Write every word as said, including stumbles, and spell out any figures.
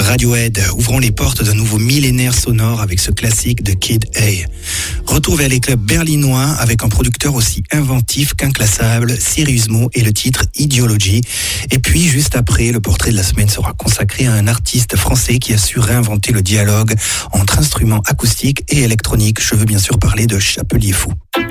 Radiohead, ouvrons les portes d'un nouveau millénaire sonore avec ce classique de Kid A. Retour vers les clubs berlinois avec un producteur aussi inventif qu'inclassable, Serious Mo et le titre Ideology. Et puis, juste après, le portrait de la semaine sera consacré à un artiste français qui a su réinventer le dialogue entre instruments acoustiques et électroniques. Je veux bien sûr parler de Chapelier Fou.